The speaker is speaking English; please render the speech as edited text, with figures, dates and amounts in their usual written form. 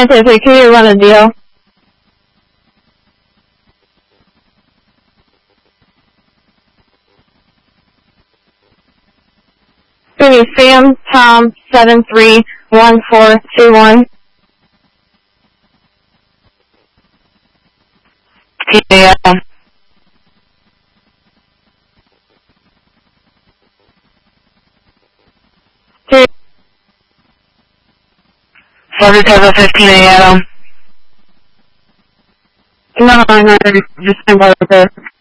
933, can you run a deal? Give me Sam Tom 731421. Yeah. 4715 AM. No, just stand by right there.